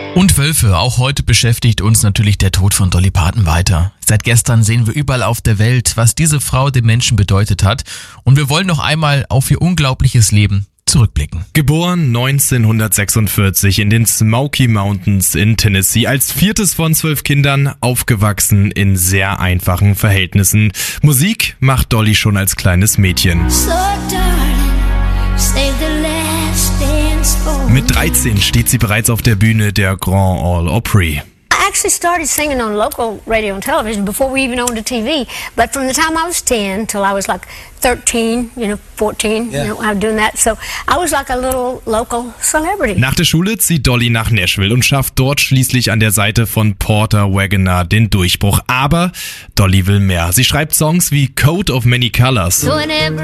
Und Wölfe, auch heute beschäftigt uns natürlich der Tod von Dolly Parton weiter. Seit gestern sehen wir überall auf der Welt, was diese Frau den Menschen bedeutet hat. Und wir wollen noch einmal auf ihr unglaubliches Leben zurückblicken. Geboren 1946 in den Smoky Mountains in Tennessee, als viertes von 12 Kindern, aufgewachsen in sehr einfachen Verhältnissen. Musik macht Dolly schon als kleines Mädchen. Mit 13 steht sie bereits auf der Bühne der Grand Ole Opry. I actually started singing on local radio and television before we even owned a TV. But from the time I was 10 till I was like 13, 14, I was doing that. So I was like a little local celebrity. Nach der Schule zieht Dolly nach Nashville und schafft dort schließlich an der Seite von Porter Wagoner den Durchbruch. Aber Dolly will mehr. Sie schreibt Songs wie Coat of Many Colors.